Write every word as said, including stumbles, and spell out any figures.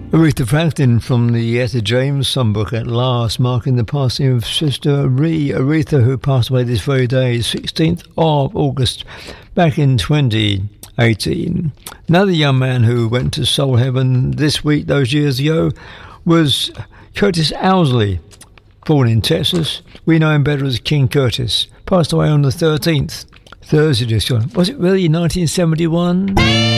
Aretha Franklin from the Etta James songbook at last, marking the passing of Sister Ree Aretha, who passed away this very day, sixteenth of August, back in twenty eighteen. Another young man who went to soul heaven this week, those years ago, was Curtis Owsley, born in Texas. We know him better as King Curtis. Passed away on the thirteenth, Thursday just gone. Was it really nineteen seventy-one?